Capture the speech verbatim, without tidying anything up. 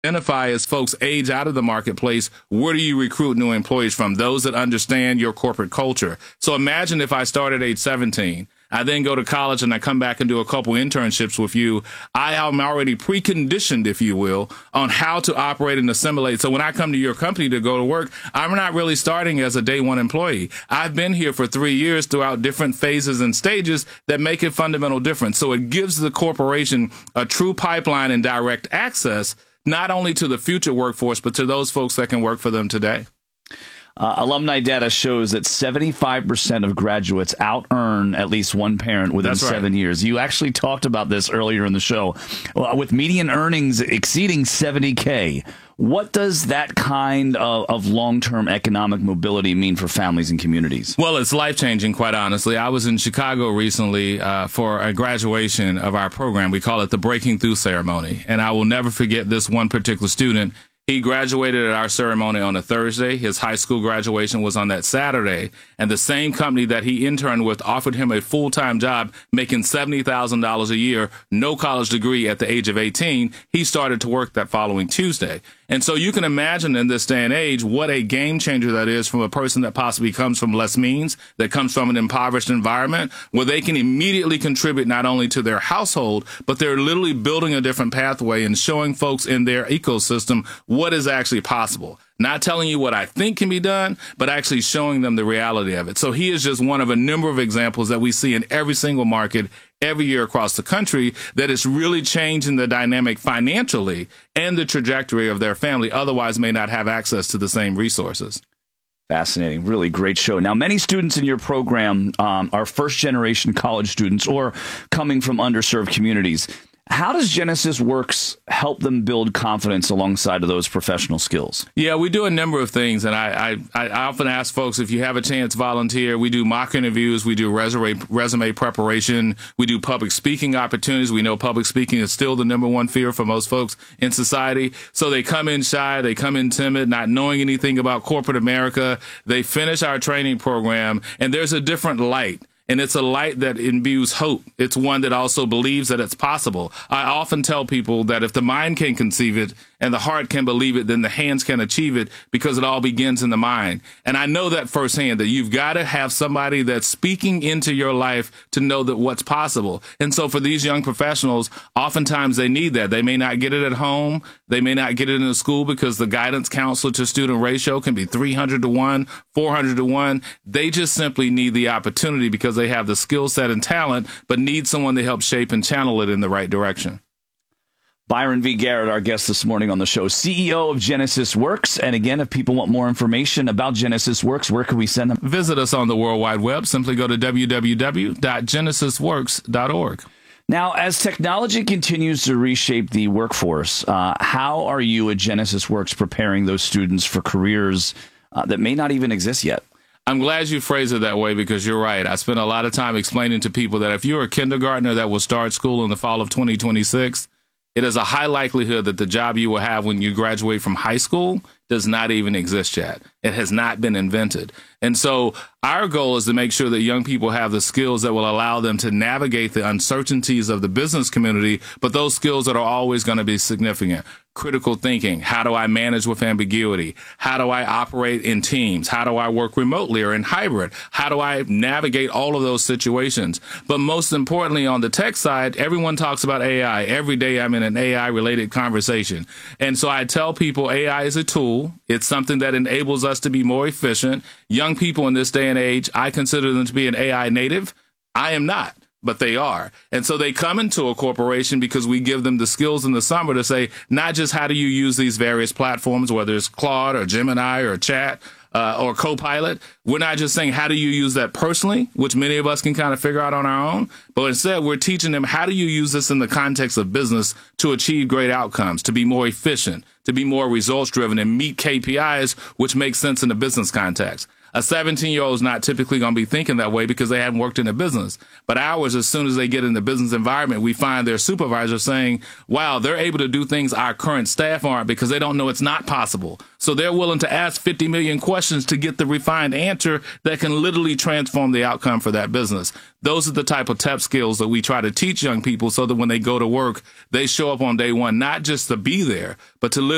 identify as folks age out of the marketplace, where do you recruit new employees from? Those that understand your corporate culture. So imagine if I start at age seventeen, I then go to college and I come back and do a couple internships with you. I am already preconditioned, if you will, on how to operate and assimilate. So when I come to your company to go to work, I'm not really starting as a day one employee. I've been here for three years throughout different phases and stages that make a fundamental difference. So it gives the corporation a true pipeline and direct access, not only to the future workforce, but to those folks that can work for them today. Uh, alumni data shows that seventy-five percent of graduates out-earn at least one parent within That's right. seven years. You actually talked about this earlier in the show. Well, with median earnings exceeding seventy K, what does that kind of, of long-term economic mobility mean for families and communities? Well, it's life-changing, quite honestly. I was in Chicago recently uh, for a graduation of our program. We call it the Breaking Through Ceremony. And I will never forget this one particular student. He graduated at our ceremony on a Thursday. His high school graduation was on that Saturday. And the same company that he interned with offered him a full-time job making seventy thousand dollars a year, no college degree at the age of eighteen. He started to work that following Tuesday. And so you can imagine in this day and age what a game changer that is from a person that possibly comes from less means, that comes from an impoverished environment, where they can immediately contribute not only to their household, but they're literally building a different pathway and showing folks in their ecosystem what is actually possible. Not telling you what I think can be done, but actually showing them the reality of it. So he is just one of a number of examples that we see in every single market every year across the country that is really changing the dynamic financially and the trajectory of their family, otherwise may not have access to the same resources. Fascinating. Really great show. Now, many students in your program um, are first-generation college students or coming from underserved communities. How does Genesis Works help them build confidence alongside of those professional skills? Yeah, we do a number of things, and I, I, I often ask folks, if you have a chance, volunteer. We do mock interviews. We do resume, resume preparation. We do public speaking opportunities. We know public speaking is still the number one fear for most folks in society. So they come in shy. They come in timid, not knowing anything about corporate America. They finish our training program, and there's a different light. And it's a light that imbues hope. It's one that also believes that it's possible. I often tell people that if the mind can conceive it and the heart can believe it, then the hands can achieve it, because it all begins in the mind. And I know that firsthand, that you've got to have somebody that's speaking into your life to know that what's possible. And so for these young professionals, oftentimes they need that. They may not get it at home. They may not get it in the school because the guidance counselor to student ratio can be three hundred to one, four hundred to one. They just simply need the opportunity because they have the skill set and talent, but need someone to help shape and channel it in the right direction. Byron V. Garrett, our guest this morning on the show, C E O of Genesis Works. And again, if people want more information about Genesis Works, where can we send them? Visit us on the World Wide Web. Simply go to w w w dot genesis works dot org. Now, as technology continues to reshape the workforce, uh, how are you at Genesis Works preparing those students for careers uh, that may not even exist yet? I'm glad you phrased it that way, because you're right. I spent a lot of time explaining to people that if you're a kindergartner that will start school in the fall of twenty twenty-six, it is a high likelihood that the job you will have when you graduate from high school does not even exist yet. It has not been invented. And so our goal is to make sure that young people have the skills that will allow them to navigate the uncertainties of the business community, but those skills that are always going to be significant. Critical thinking. How do I manage with ambiguity? How do I operate in teams? How do I work remotely or in hybrid? How do I navigate all of those situations? But most importantly, on the tech side, everyone talks about A I. Every day I'm in an A I-related conversation. And so I tell people A I is a tool. It's something that enables us to be more efficient. Young people in this day and age, I consider them to be an A I native. I am not, but they are. And so they come into a corporation because we give them the skills in the summer to say, not just how do you use these various platforms, whether it's Claude or Gemini or Chat uh, or Copilot. We're not just saying, how do you use that personally, which many of us can kind of figure out on our own, but instead we're teaching them, how do you use this in the context of business to achieve great outcomes, to be more efficient, to be more results driven and meet K P Is, which makes sense in the business context. A seventeen-year-old is not typically going to be thinking that way because they haven't worked in a business. But ours, as soon as they get in the business environment, we find their supervisor saying, wow, they're able to do things our current staff aren't because they don't know it's not possible. So they're willing to ask fifty million questions to get the refined answer that can literally transform the outcome for that business. Those are the type of tech skills that we try to teach young people so that when they go to work, they show up on day one, not just to be there, but to literally